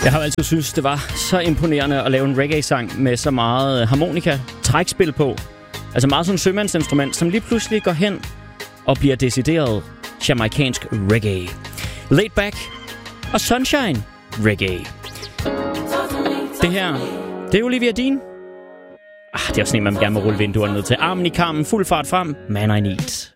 Jeg har altid synes, det var så imponerende at lave en reggae-sang med så meget harmonika, trækspil på. Altså meget sådan et sømandsinstrument, som lige pludselig går hen og bliver decideret jamaikansk reggae. Laid Back og Sunshine reggae. Det her, det er Olivia Dean. Det er også sådan en, man gerne må rulle vinduerne ned til. Armen i karmen, fuld fart frem. Man I Need.